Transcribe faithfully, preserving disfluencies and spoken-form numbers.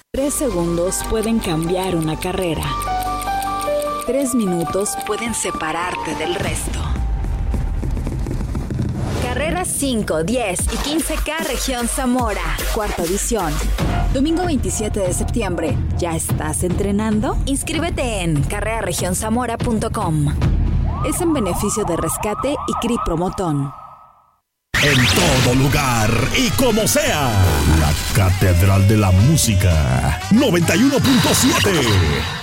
Tres segundos pueden cambiar una carrera. Tres minutos pueden separarte del resto. Carreras cinco, diez y quince K Región Zamora, cuarta edición. Domingo veintisiete de septiembre. ¿Ya estás entrenando? Inscríbete en carrera región zamora punto com. Es en beneficio de Rescate y C R I Promotón. En todo lugar y como sea. La Catedral de la Música. noventa y uno punto siete.